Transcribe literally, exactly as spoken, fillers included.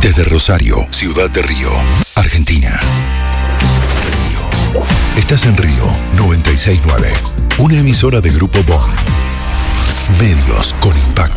Desde Rosario, Ciudad de Río, Argentina. Río. Estás en Río noventa y seis punto nueve, una emisora de Grupo Bond. Medios con impacto.